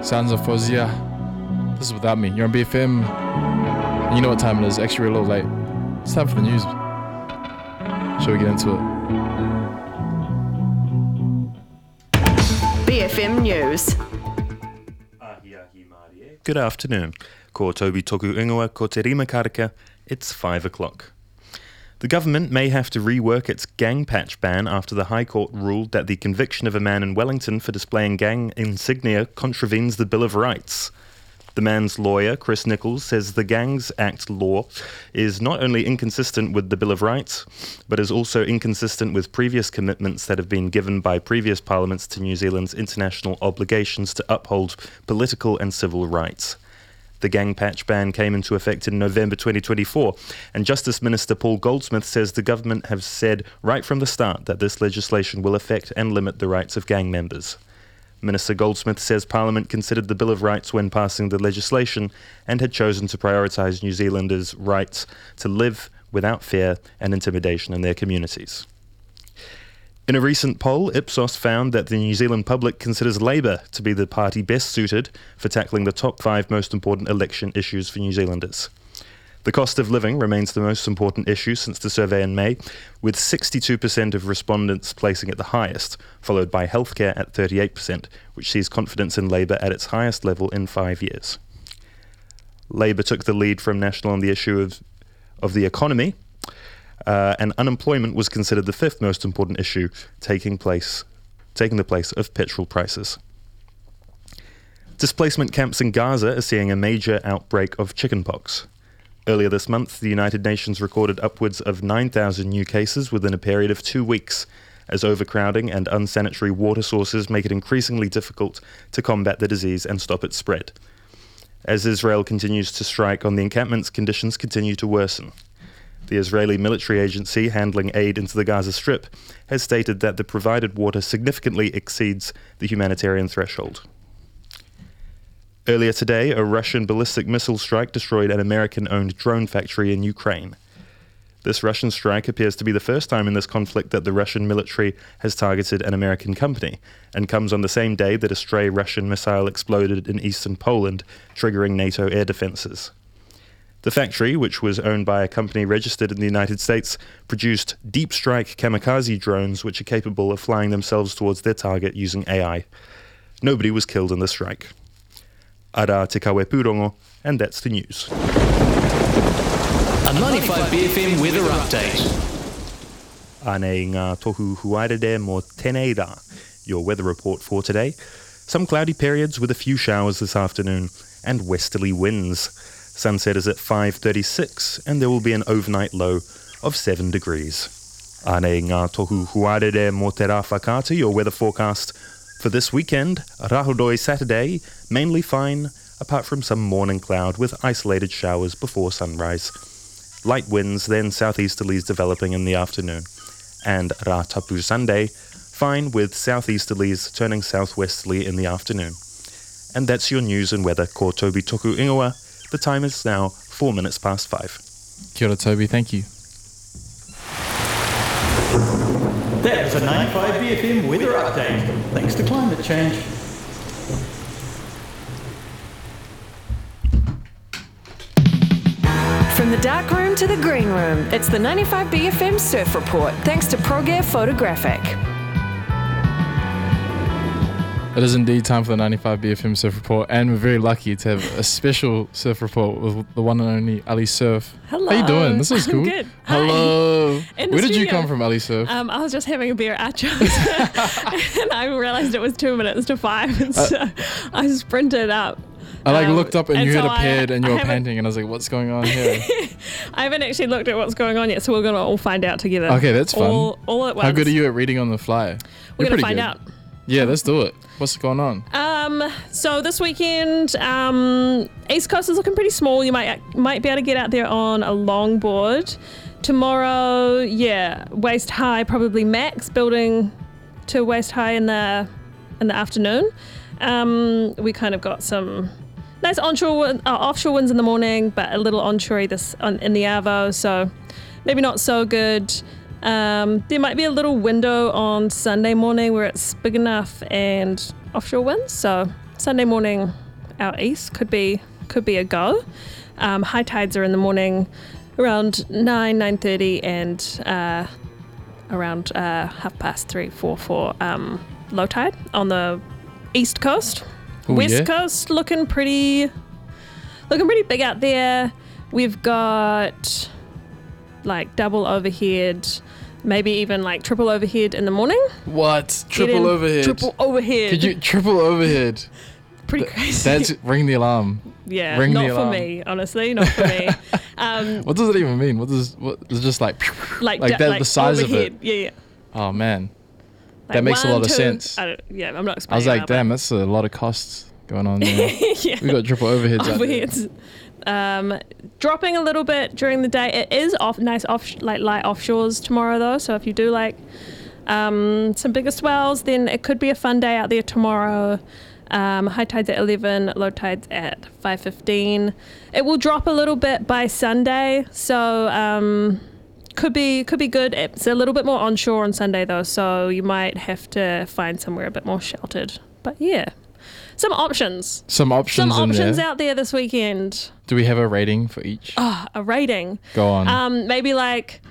Sounds of Fozia. This is Without Me. You're on BFM. And you know what time it is. Actually, we're a little late. It's time for the news. Shall we get into it? BFM News. Good afternoon. Ko Toby Toku Ingoa, ko te rima karaka. It's 5 o'clock. The government may have to rework its gang patch ban after the High Court ruled that the conviction of a man in Wellington for displaying gang insignia contravenes the Bill of Rights. The man's lawyer, Chris Nichols, says the Gangs Act law is not only inconsistent with the Bill of Rights, but is also inconsistent with previous commitments that have been given by previous parliaments to New Zealand's international obligations to uphold political and civil rights. The gang patch ban came into effect in November 2024, and Justice Minister Paul Goldsmith says the government have said right from the start that this legislation will affect and limit the rights of gang members. Minister Goldsmith says Parliament considered the Bill of Rights when passing the legislation and had chosen to prioritise New Zealanders' rights to live without fear and intimidation in their communities. In a recent poll, Ipsos found that the New Zealand public considers Labour to be the party best suited for tackling the top 5 most important election issues for New Zealanders. The cost of living remains the most important issue since the survey in May, with 62% of respondents placing it the highest, followed by healthcare at 38%, which sees confidence in Labour at its highest level in 5 years. Labour took the lead from National on the issue of the economy, and unemployment was considered the 5th most important issue, taking the place of petrol prices. Displacement camps in Gaza are seeing a major outbreak of chickenpox. Earlier this month, the United Nations recorded upwards of 9,000 new cases within a period of 2 weeks, as overcrowding and unsanitary water sources make it increasingly difficult to combat the disease and stop its spread. As Israel continues to strike on the encampments, conditions continue to worsen. The Israeli military agency handling aid into the Gaza Strip has stated that the provided water significantly exceeds the humanitarian threshold. Earlier today, a Russian ballistic missile strike destroyed an American-owned drone factory in Ukraine. This Russian strike appears to be the first time in this conflict that the Russian military has targeted an American company, and comes on the same day that a stray Russian missile exploded in eastern Poland, triggering NATO air defenses. The factory, which was owned by a company registered in the United States, produced deep strike kamikaze drones which are capable of flying themselves towards their target using AI. Nobody was killed in the strike. Ara te kawe pūrongo, and that's the news. A 95 BFM weather update. Ānei ngā tohu huarere mō tēnei rā. Your weather report for today. Some cloudy periods with a few showers this afternoon, and westerly winds. Sunset is at 5:36, and there will be an overnight low of 7 degrees. Ānei ngā tohu huarere mō te rā whakaatu, your weather forecast for this weekend. Rahodoi Saturday, mainly fine, apart from some morning cloud with isolated showers before sunrise. Light winds, then southeasterlies developing in the afternoon. And Rā Tapu Sunday, fine with southeasterlies turning southwesterly in the afternoon. And that's your news and weather. Ko Toby Toku Ingoa. The time is now 4 minutes past 5. Kia ora, Toby. Thank you. That was a 95 BFM weather update. Thanks to climate change. From the dark room to the green room, it's the 95 BFM Surf Report, thanks to ProGear Photographic. It is indeed time for the 95 BFM Surf Report, and we're very lucky to have a special surf report with the one and only Ali Surf. Hello. How you doing? This is cool. I'm good. Hello. In the Where did you studio. come from, Ali Surf? I was just having a beer at Joe's and I realised it was 2 minutes to 5, and so I sprinted up. I looked up and you had so a pad and you were I haven't- panting, and I was like, what's going on here? I haven't actually looked at what's going on yet, so we're going to all find out together. Okay, that's fun. All at once. How good are you at reading on the fly? We're You're going to pretty find good. out. Yeah, let's do it. What's going on? So this weekend, East Coast is looking pretty small. You might be able to get out there on a longboard. Tomorrow, waist high, probably max, building to waist high in the afternoon. We kind of got some nice offshore winds in the morning, but a little onshore in the Arvo, so maybe not so good. There might be a little window on Sunday morning where it's big enough and offshore winds, so Sunday morning out east could be a go. High tides are in the morning around 9:30 and around 3:30, 4 for low tide on the east coast. Ooh, West yeah? coast looking pretty big out there. We've got like double overhead, maybe even like triple overhead in the morning. What? Get in Triple overhead? Triple overhead. Could you triple overhead? Pretty crazy. That's ring the alarm. yeah, ring the not for alarm. me, honestly, not for me. What does it even mean? What is just like Like that? The size overhead. of it. Yeah. Oh man, Like that makes a 1, lot of 2, sense. I'm not explaining. I was like, that, damn, that's a lot of costs going on there. yeah. We got triple overheads. out there. Overheads. Dropping a little bit during the day. It is light offshores tomorrow though. So if you do like some bigger swells, then it could be a fun day out there tomorrow. High tides at 11, low tides at 5:15. It will drop a little bit by Sunday, so could be good. It's a little bit more onshore on Sunday though, so you might have to find somewhere a bit more sheltered. But yeah, some options. Some options in there. Out there this weekend. Do we have a rating for each? A rating. Go on. Maybe like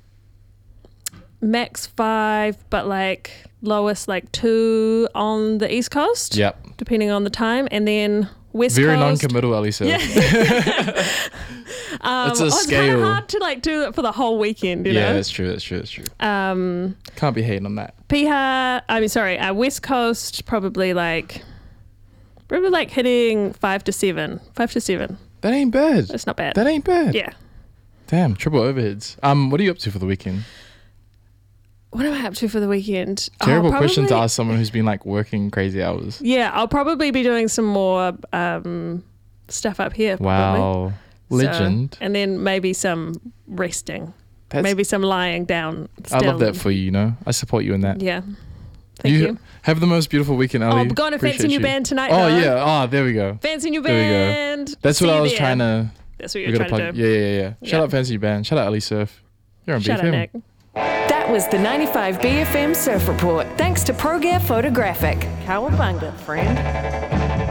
max 5, but like lowest like 2 on the East Coast. Yep. Depending on the time, and then West Very Coast. non-committal, Elisa. Yeah. It's a It's kind scale. of hard to like do it for the whole weekend, you Yeah, know. that's true. Can't be hating on that. West Coast probably like hitting 5 to 7. 5 to 7. That ain't bad. That's not bad. That ain't bad. Yeah. Damn, triple overheads. What are you up to for the weekend? What am I up to for the weekend? Terrible question to Probably- ask someone who's been like working crazy hours. Yeah, I'll probably be doing some more stuff up here. Probably. Wow. Legend. So, and then maybe some resting. That's, Maybe some lying down. I love that still. for you, you know. I support you in that. Yeah. Thank you. Have the most beautiful weekend, Ali. Oh, we're going to Appreciate Fancy New you. Band tonight. Oh, though. yeah. Oh, there we go. Fancy New There we go. Band. That's See what I you was there. trying to... That's what We you're got to trying to plug. do. Yeah. Yeah. Shout out Fancy New Band. Shout out Ali Surf. You're on Shout BFM. out, Nick. That was the 95 BFM Surf Report. Thanks to ProGear Photographic. Cowabunga, friend.